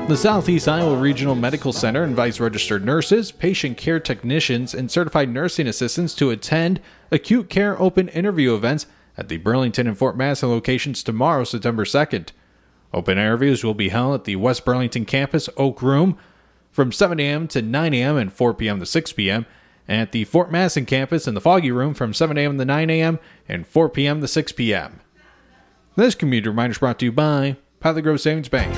The Southeast Iowa Regional Medical Center invites registered nurses, patient care technicians, and certified nursing assistants to attend acute care open interview events at the Burlington and Fort Massey locations tomorrow, September 2nd. Open interviews will be held at the West Burlington campus Oak Room from 7 a.m. to 9 a.m. and 4 p.m. to 6 p.m., and at the Fort Massey campus in the Foggy Room from 7 a.m. to 9 a.m. and 4 p.m. to 6 p.m. This community reminder is brought to you by Pilot Grove Savings Bank.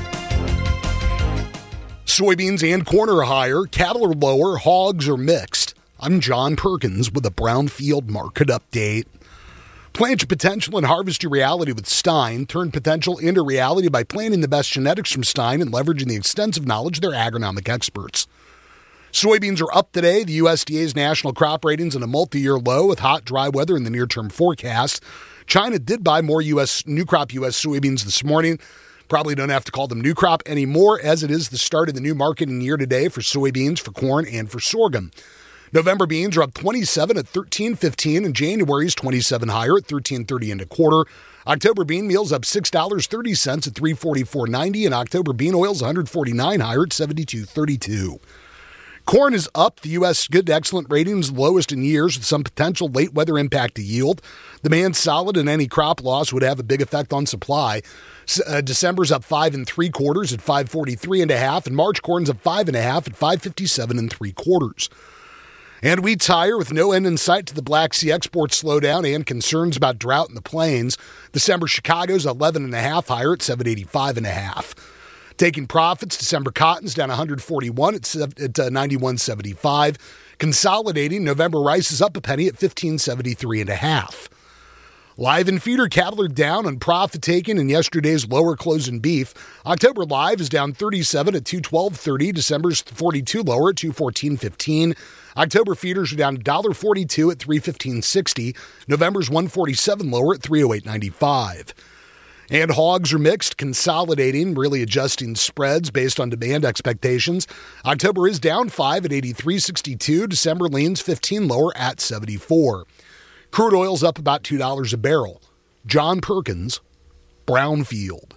Soybeans and corn are higher, cattle are lower, hogs are mixed. I'm John Perkins with a Brownfield Market Update. Plant your potential and harvest your reality with Stein. Turn potential into reality by planting the best genetics from Stein and leveraging the extensive knowledge of their agronomic experts. Soybeans are up today. The USDA's national crop ratings in a multi-year low with hot, dry weather in the near-term forecast. China did buy more new crop U.S. soybeans this morning. Probably don't have to call them new crop anymore, as it is the start of the new marketing year today for soybeans, for corn, and for sorghum. November beans are up 27 at $13.15, and January's 27 higher at $13.30 and a quarter. October bean meal's up $6.30 at $344.90, and October bean oil's $149 higher at $72.32. Corn is up. The U.S. good to excellent ratings, lowest in years, with some potential late weather impact to yield. Demand solid, and any crop loss would have a big effect on supply. December's up 5 3/4 at 543 1/2, and March corn's up 5 1/2 at 557 3/4. And wheat's higher with no end in sight to the Black Sea export slowdown and concerns about drought in the plains. December Chicago's 11 1/2 higher at 785 1/2. Taking profits, December cotton's down 141 at 91.75. Consolidating, November rice is up a penny at 15.73 1/2. Live and feeder cattle are down on profit taking in yesterday's lower closing beef. October live is down 37 at 212.30. December's 42 lower at 214.15. October feeders are down $1.42 at 315.60. November's 147 lower at 308.95. And hogs are mixed, consolidating, really adjusting spreads based on demand expectations. October is down 5 at 83.62. December leans 15 lower at 74. Crude oil's up about $2 a barrel. John Perkins, Brownfield.